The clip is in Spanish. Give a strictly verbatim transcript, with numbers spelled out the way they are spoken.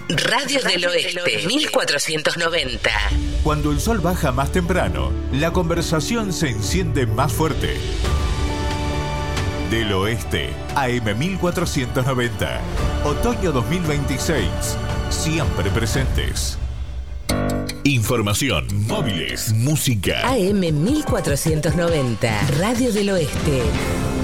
Radio del Oeste, mil cuatrocientos noventa. Cuando el sol baja más temprano, la conversación se enciende más fuerte. Del Oeste, A M mil cuatrocientos noventa. Otoño dos mil veintiséis. Siempre presentes. Información, móviles, música. A M mil cuatrocientos noventa, Radio del Oeste.